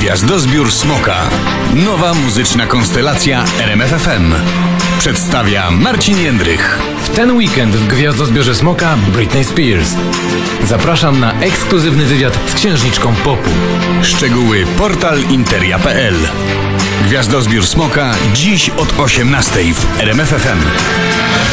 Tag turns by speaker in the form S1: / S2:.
S1: Gwiazdozbiór Smoka. Nowa muzyczna konstelacja RMF FM. Przedstawia Marcin Jędrych.
S2: W ten weekend w Gwiazdozbiorze Smoka Britney Spears. Zapraszam na ekskluzywny wywiad z księżniczką popu.
S1: Szczegóły portal interia.pl. Gwiazdozbiór Smoka dziś od 18:00 w RMF FM.